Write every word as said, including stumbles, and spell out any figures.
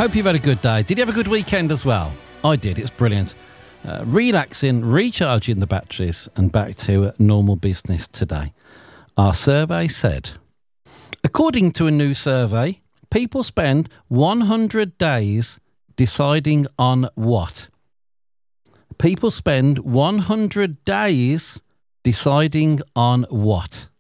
hope you've had a good day. Did you have a good weekend as well? I did. It's brilliant. Uh, relaxing, recharging the batteries, and back to normal business today. Our survey said, according to a new survey, people spend one hundred days deciding on what? People spend one hundred days deciding on what?